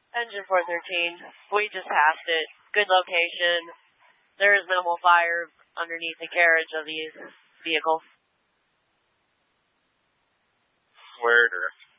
Engine 413. We just passed it. Good location. There is minimal fire underneath the carriage of the vehicle. Where drift?